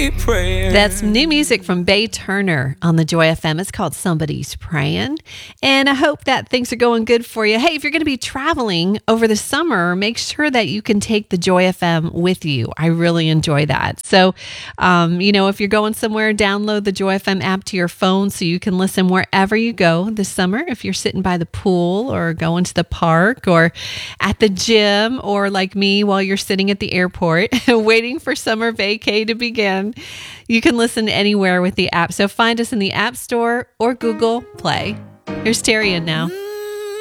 keep praying. That's new music from Bay Turner on the Joy FM. It's called Somebody's Praying. And I hope that things are going good for you. Hey, if you're going to be traveling over the summer, make sure that you can take the Joy FM with you. I really enjoy that. So, if you're going somewhere, download the Joy FM app to your phone so you can listen wherever you go this summer. If you're sitting by the pool or going to the park or at the gym, or like me, while you're sitting at the airport waiting for summer vacay to begin, you can listen anywhere with the app. So find us in the App Store or Google Play. Here's Terry in now.